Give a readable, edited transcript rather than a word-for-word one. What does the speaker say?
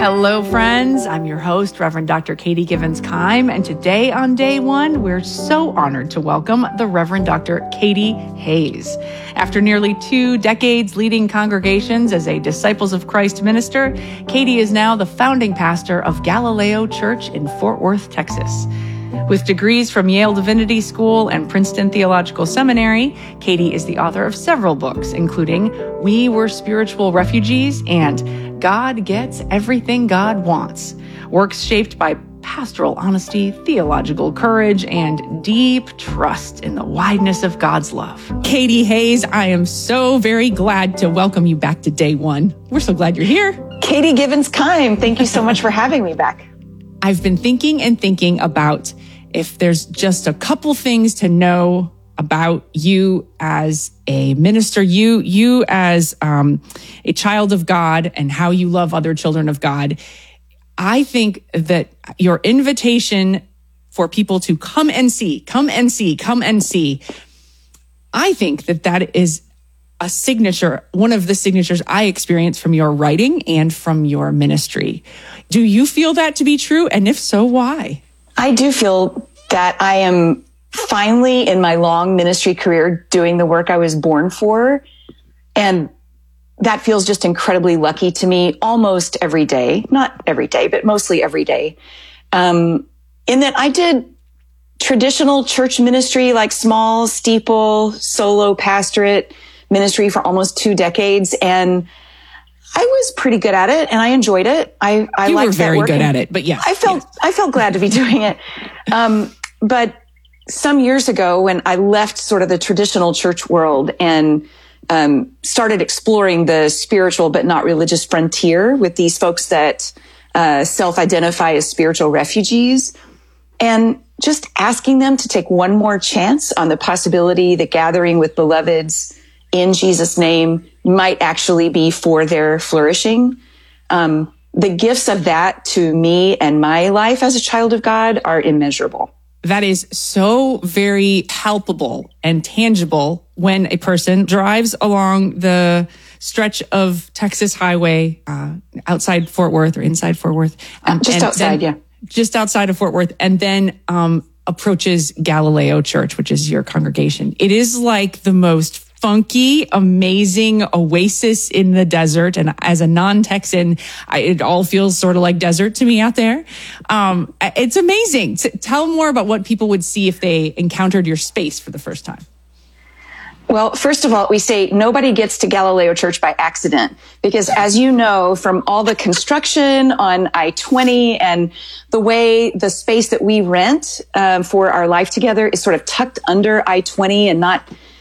Hello, friends. I'm your host, Reverend Dr. Katie Givens-Keim, and today on day one, we're so honored to welcome the Reverend Dr. Katie Hays. After nearly 2 decades leading congregations as a Disciples of Christ minister, Katie is now the founding pastor of Galileo Church in Fort Worth, Texas. With degrees from Yale Divinity School and Princeton Theological Seminary, Katie is the author of several books, including We Were Spiritual Refugees and God Gets Everything God Wants, works shaped by pastoral honesty, theological courage, and deep trust in the wideness of God's love. Katie Hays, I am so very glad to welcome you back to day one. We're so glad you're here. Katie Givens-Keim, thank you so much for having me back. I've been thinking about if there's just a couple things to know about you as a minister, you as a child of God and how you love other children of God. I think that your invitation for people to come and see, I think that is a signature, one of the signatures I experience from your writing and from your ministry. Do you feel that to be true? And if so, why? I do feel that I am finally in my long ministry career doing the work I was born for. And that feels just incredibly lucky to me almost every day, not every day, but mostly every day. In that I did traditional church ministry, like small steeple, solo pastorate ministry for almost 2 decades. And I was pretty good at it and I enjoyed it. I you liked were very that work. good at it, but yeah. I felt glad to be doing it. But some years ago when I left sort of the traditional church world and started exploring the spiritual but not religious frontier with these folks that self-identify as spiritual refugees, and just asking them to take one more chance on the possibility that gathering with beloveds in Jesus' name might actually be for their flourishing. The gifts of that to me and my life as a child of God are immeasurable. That is so very palpable and tangible when a person drives along the stretch of Texas highway outside Fort Worth or inside Fort Worth. Just outside of Fort Worth, and then approaches Galileo Church, which is your congregation. It is like the most funky, amazing oasis in the desert. And as a non-Texan, it all feels sort of like desert to me out there. It's amazing. Tell more about what people would see if they encountered your space for the first time. Well, first of all, we say nobody gets to Galileo Church by accident, because as you know, from all the construction on I-20 and the way the space that we rent for our life together is sort of tucked under I-20 and not